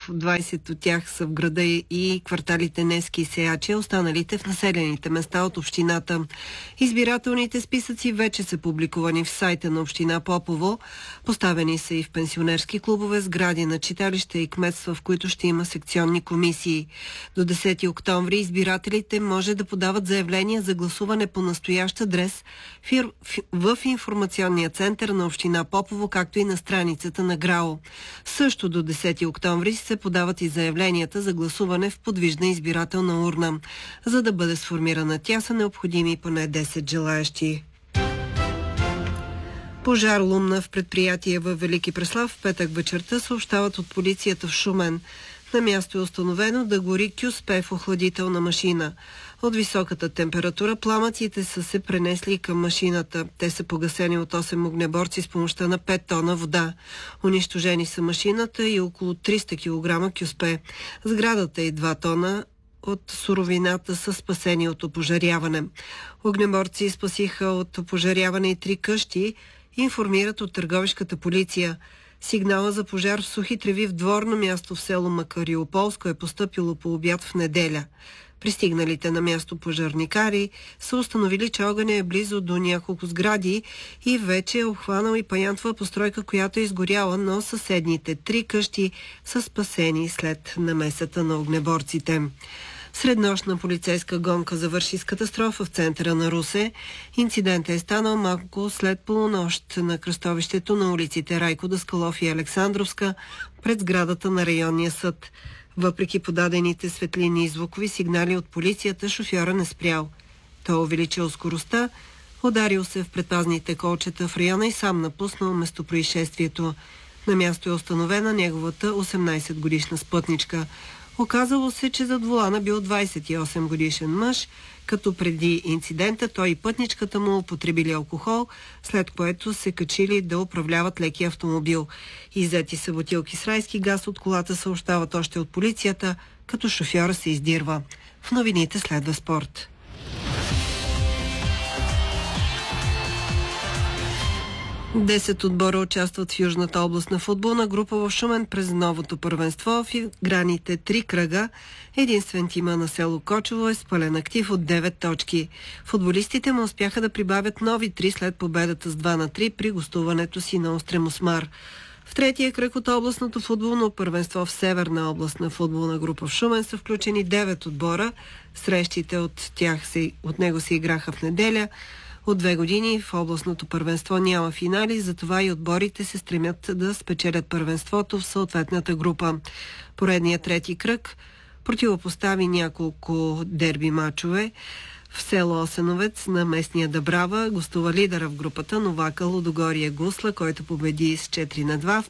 20 от тях са в града и кварталите Невски и Сеяче, останалите в населените места от общината. Избирателните списъци вече са публикувани в сайта на община Попово. Поставени са и в пенсионерски клубове, сгради на читалища и кметства, в които ще има секционни комисии. До 10 октомври избирателите може да подават заявления за гласуване по настоящ адрес в информационния център на община Попово, както и на страницата на ГРАО. Също до 10 октомври се подават и заявленията за гласуване в подвижна избирателна урна. За да бъде сформирана тя, са необходими поне 10 желаещи. Пожар лумна в предприятие във Велики Преслав в петък вечерта, съобщават от полицията в Шумен. На място е установено да гори кюспе в охладителна машина. От високата температура пламъците са се пренесли към машината. Те са погасени от 8 огнеборци с помощта на 5 тона вода. Унищожени са машината и около 300 кг кюспе. Сградата и 2 тона от суровината са спасени от опожаряване. Огнеборци спасиха от опожаряване и 3 къщи, информират от търговишката полиция. Сигнала за пожар в сухи треви в дворно място в село Макариополско е постъпило по обяд в неделя. Пристигналите на място пожарникари са установили, че огъня е близо до няколко сгради и вече е обхванал и паянтова постройка, която е изгоряла, но съседните 3 къщи са спасени след намесата на огнеборците. Среднощна полицейска гонка завърши с катастрофа в центъра на Русе. Инцидентът е станал малко след полунощ на кръстовището на улиците Райко Даскалов и Александровска пред сградата на районния съд. Въпреки подадените светлини и звукови сигнали от полицията, шофьора не спрял. Той увеличил скоростта, ударил се в предпазните колчета в района и сам напуснал местопроизшествието. На място е установена неговата 18-годишна спътничка. Оказало се, че зад волана бил 28 годишен мъж, като преди инцидента той и пътничката му употребили алкохол, след което се качили да управляват леки автомобил. Иззети са бутилки с райски газ от колата, съобщават още от полицията, като шофьора се издирва. В новините следва спорт. Десет отбора участват в Южната областна футболна група в Шумен през новото първенство. В играните 3 кръга единствен тима на село Кочово е с пълен актив от 9 точки. Футболистите му успяха да прибавят нови 3 след победата с 2-3 при гостуването си на Острем Осмар. В третия кръг от областното футболно първенство в Северна областна футболна група в Шумен са включени 9 отбора. Срещите от него се играха в неделя. От 2 години в областното първенство няма финали, затова и отборите се стремят да спечелят първенството в съответната група. Поредният трети кръг противопостави няколко дерби мачове. В село Осеновец на местния Дъбрава гостува лидера в групата Новака Лудогорие Гусла, който победи с 4-2. В